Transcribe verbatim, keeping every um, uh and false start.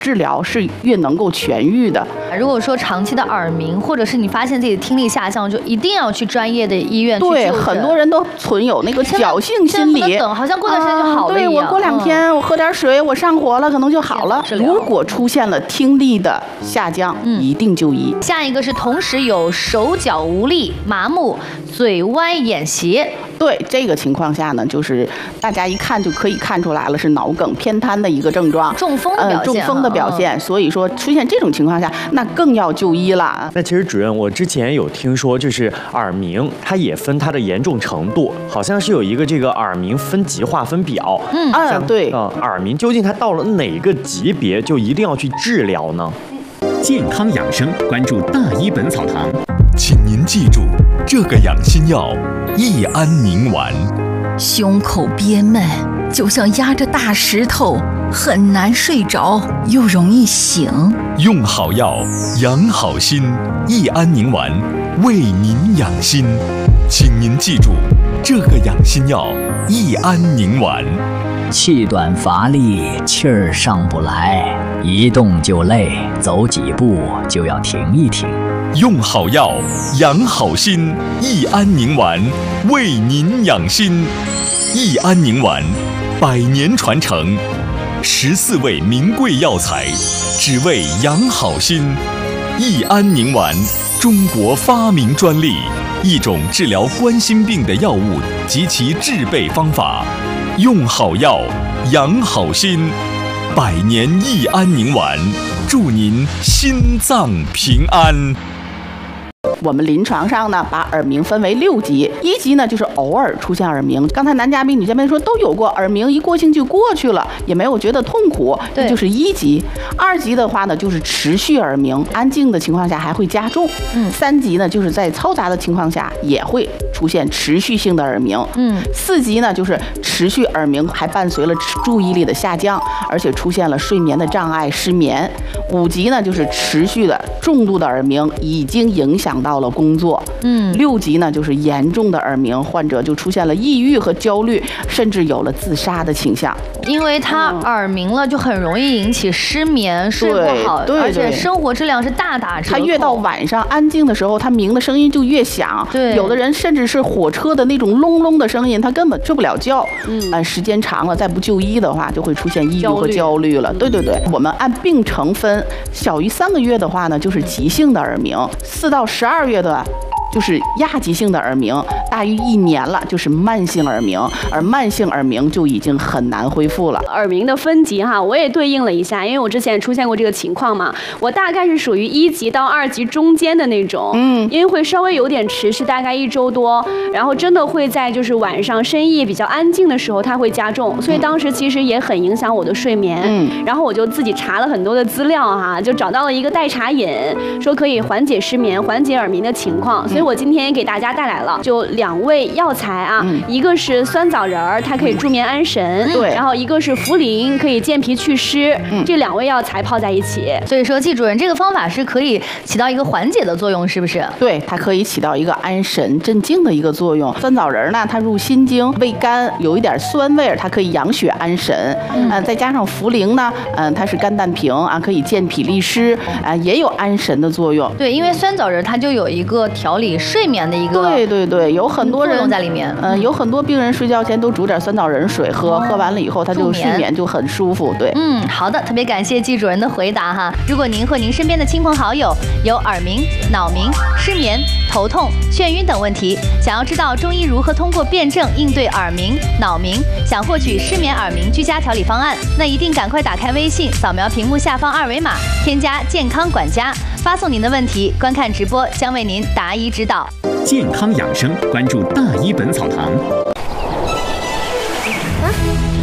治疗是越能够痊愈的。 如果说长期的耳鸣，或者是你发现自己的听力下降，就一定要去专业的医院去就诊。 对，很多人都存有那个侥幸心理， 等好像过段时间就好了一样。 啊、对，我过两天、嗯、我喝点水，我上火了，可能就好了。如果出现了听力的下降，嗯、一定就医。 下一个是同时有手脚无力、麻木、嘴歪眼斜。 对，这个情况下呢，就是大家一看就可以看出来了，是脑梗偏瘫的一个症状， 中风的表现、 呃，中风的表现。嗯、所以说出现这种情况下，那更要就医了。 那其实主任，我之前有听说，就是耳鸣，它也分它的严重程度，好像是有一个这个耳鸣分级划分表。 嗯啊，对， 啊、呃，耳鸣究竟它到了哪个级别就一定要去治疗呢？ 健康养生，关注大医本草堂。 请您记住，这个养心药益安宁丸。 胸口憋闷，就像压着大石头，很难睡着，又容易醒。 用好药，养好心，益安宁丸为您养心。请您记住，这个养心药益安宁丸。 气短乏力，气儿上不来，一动就累，走几步就要停一停。 用好药，养好心，益安宁丸为您养心。益安宁丸，百年传承，十四味名贵药材，只为养好心。益安宁丸，中国发明专利，一种治疗冠心病的药物及其制备方法。用好药，养好心，百年益安宁丸，祝您心脏平安。 我们临床上呢，把耳鸣分为六级。一级呢，就是偶尔出现耳鸣。刚才男嘉宾、女嘉宾说都有过耳鸣，一过性就过去了，也没有觉得痛苦，这就是一级。二级的话呢，就是持续耳鸣，安静的情况下还会加重。嗯，三级呢，就是在嘈杂的情况下也会出现持续性的耳鸣。嗯，四级呢，就是持续耳鸣还伴随了注意力的下降，而且出现了睡眠的障碍、失眠。五级呢，就是持续的重度的耳鸣，已经影响到到了工作。嗯，六级呢，就是严重的耳鸣，患者就出现了抑郁和焦虑，甚至有了自杀的倾向。 因为他耳鸣了，就很容易引起失眠、睡不好， 对对对， 而且生活质量是大打折扣。 他越到晚上安静的时候，他鸣的声音就越响。 对， 有的人甚至是火车的那种隆隆的声音，他根本睡不了觉。嗯，啊，时间长了再不就医的话，就会出现抑郁和焦虑了。对对对，我们按病程分，小于三个月的话呢，就是急性的耳鸣；四到十二月的就是亚急性的耳鸣，大于一年了就是慢性耳鸣，而慢性耳鸣就已经很难恢复了。 耳鸣的分级哈，我也对应了一下，因为我之前出现过这个情况嘛，我大概是属于一级到二级中间的那种，嗯，因为会稍微有点持续，大概一周多，然后真的会在就是晚上深夜比较安静的时候它会加重，所以当时其实也很影响我的睡眠，嗯，然后我就自己查了很多的资料哈，就找到了一个代茶饮，说可以缓解失眠、缓解耳鸣的情况，所以我今天也给大家带来了就两味药材啊，嗯、一个是酸枣仁儿，它可以助眠安神，对、嗯，然后一个是茯苓，可以健脾祛湿，嗯、这两味药材泡在一起。 所以说，季主任这个方法是可以起到一个缓解的作用，是不是？ 对，它可以起到一个安神镇静的一个作用。酸枣仁呢，它入心经，味甘，有一点酸味儿，它可以养血安神。嗯、呃，再加上茯苓呢，嗯、呃，它是肝胆平啊，可以健脾利湿，啊、呃，也有安神的作用。 对，因为酸枣仁它就有一个调理睡眠的一个对对对，有很多人在里面， 嗯、呃，有很多病人睡觉前都煮点酸枣仁水喝，哦、喝完了以后他就睡眠就很舒服。对， 嗯，好的，特别感谢季主任的回答哈。如果您或您身边的亲朋好友有耳鸣、脑鸣、失眠、头痛、眩晕等问题，想要知道中医如何通过辩证应对耳鸣、脑鸣，想获取失眠耳鸣居家调理方案，那一定赶快打开微信，扫描屏幕下方二维码，添加健康管家，发送您的问题，观看直播将为您答疑指导。 健康养生，关注大医本草堂。 啊，